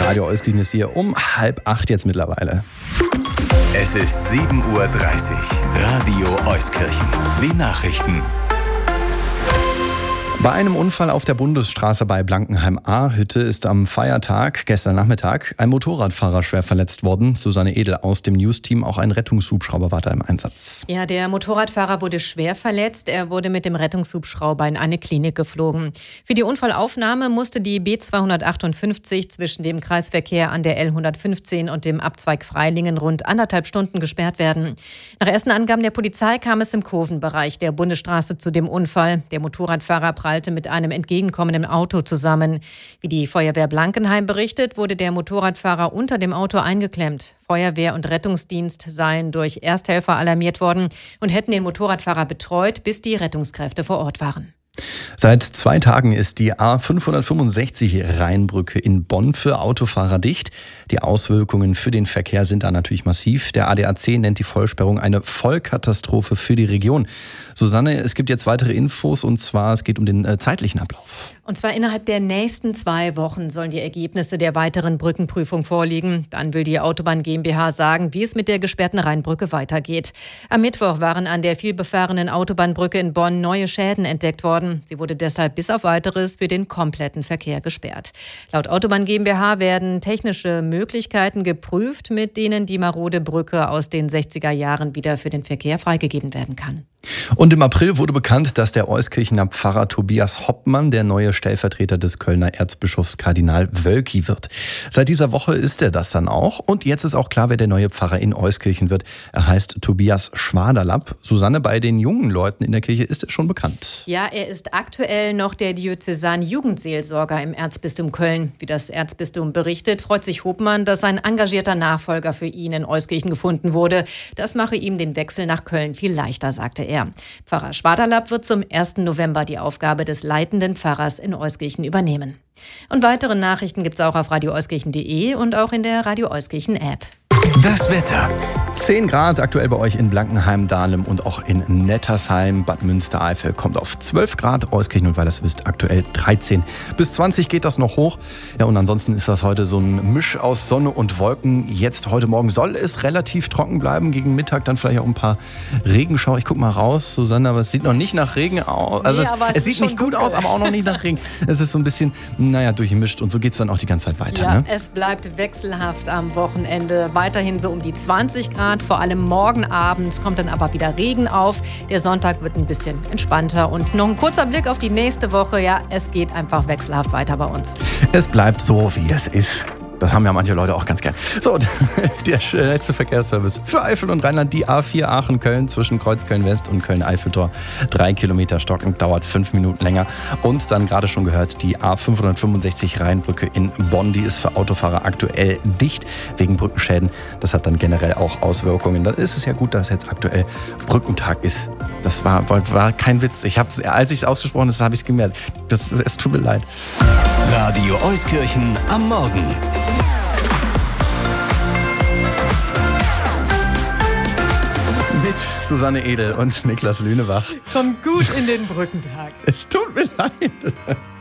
Radio Euskirchen ist hier um 7:30 jetzt mittlerweile. Es ist 7:30 Uhr. Radio Euskirchen. Die Nachrichten. Bei einem Unfall auf der Bundesstraße bei Blankenheim-Ahrhütte ist am Feiertag, gestern Nachmittag, ein Motorradfahrer schwer verletzt worden. Susanne Edel aus dem News-Team, auch ein Rettungshubschrauber war da im Einsatz. Ja, der Motorradfahrer wurde schwer verletzt. Er wurde mit dem Rettungshubschrauber in eine Klinik geflogen. Für die Unfallaufnahme musste die B258 zwischen dem Kreisverkehr an der L115 und dem Abzweig Freilingen rund 1,5 Stunden gesperrt werden. Nach ersten Angaben der Polizei kam es im Kurvenbereich der Bundesstraße zu dem Unfall. Der Motorradfahrer prallte mit einem entgegenkommenden Auto zusammen. Wie die Feuerwehr Blankenheim berichtet, wurde der Motorradfahrer unter dem Auto eingeklemmt. Feuerwehr und Rettungsdienst seien durch Ersthelfer alarmiert worden und hätten den Motorradfahrer betreut, bis die Rettungskräfte vor Ort waren. Seit 2 Tagen ist die A565 Rheinbrücke in Bonn für Autofahrer dicht. Die Auswirkungen für den Verkehr sind da natürlich massiv. Der ADAC nennt die Vollsperrung eine Vollkatastrophe für die Region. Susanne, es gibt jetzt weitere Infos und zwar es geht um den zeitlichen Ablauf. Und zwar innerhalb der nächsten 2 Wochen sollen die Ergebnisse der weiteren Brückenprüfung vorliegen. Dann will die Autobahn GmbH sagen, wie es mit der gesperrten Rheinbrücke weitergeht. Am Mittwoch waren an der vielbefahrenen Autobahnbrücke in Bonn neue Schäden entdeckt worden. Sie wurde deshalb bis auf Weiteres für den kompletten Verkehr gesperrt. Laut Autobahn GmbH werden technische Möglichkeiten geprüft, mit denen die marode Brücke aus den 60er Jahren wieder für den Verkehr freigegeben werden kann. Und im April wurde bekannt, dass der Euskirchener Pfarrer Tobias Hoppmann der neue Stellvertreter des Kölner Erzbischofs Kardinal Wölki wird. Seit dieser Woche ist er das dann auch. Und jetzt ist auch klar, wer der neue Pfarrer in Euskirchen wird. Er heißt Tobias Schwaderlapp. Susanne, bei den jungen Leuten in der Kirche ist er schon bekannt. Ja, er ist aktuell noch der Diözesan-Jugendseelsorger im Erzbistum Köln. Wie das Erzbistum berichtet, freut sich Hoppmann, dass ein engagierter Nachfolger für ihn in Euskirchen gefunden wurde. Das mache ihm den Wechsel nach Köln viel leichter, sagte er. Pfarrer Schwaderlapp wird zum 1. November die Aufgabe des leitenden Pfarrers in Euskirchen übernehmen. Und weitere Nachrichten gibt es auch auf radioeuskirchen.de und auch in der Radio Euskirchen App. Das Wetter. 10 Grad aktuell bei euch in Blankenheim, Dahlem und auch in Nettersheim. Bad Münstereifel kommt auf 12 Grad. Euskirchen und Weilerswist aktuell 13. Bis 20 geht das noch hoch. Ja, und ansonsten ist das heute so ein Misch aus Sonne und Wolken. Jetzt heute Morgen soll es relativ trocken bleiben. Gegen Mittag dann vielleicht auch ein paar Regenschauer. Ich guck mal raus, Susanne, aber es sieht noch nicht nach Regen aus. Also nee, es sieht nicht gut aus, aber auch noch nicht nach Regen. Es ist so ein bisschen, durchgemischt. Und so geht es dann auch die ganze Zeit weiter. Ja, ne? Es bleibt wechselhaft am Wochenende. Weiterhin so um die 20 Grad, vor allem morgen Abend kommt dann aber wieder Regen auf. Der Sonntag wird ein bisschen entspannter und noch ein kurzer Blick auf die nächste Woche. Ja, es geht einfach wechselhaft weiter bei uns. Es bleibt so, wie es ist. Das haben ja manche Leute auch ganz gern. So, der schnellste Verkehrsservice für Eifel und Rheinland, die A4 Aachen-Köln zwischen Kreuzköln-West und Köln-Eiffeltor. 3 Kilometer stockend, dauert 5 Minuten länger. Und dann gerade schon gehört, die A565 Rheinbrücke in Bonn, die ist für Autofahrer aktuell dicht wegen Brückenschäden. Das hat dann generell auch Auswirkungen. Dann ist es ja gut, dass jetzt aktuell Brückentag ist. Das war kein Witz. Als ich es ausgesprochen habe, habe ich es gemerkt. Es tut mir leid. Radio Euskirchen am Morgen. Mit Susanne Edel und Niklas Lünebach. Kommt gut in den Brückentag. Es tut mir leid.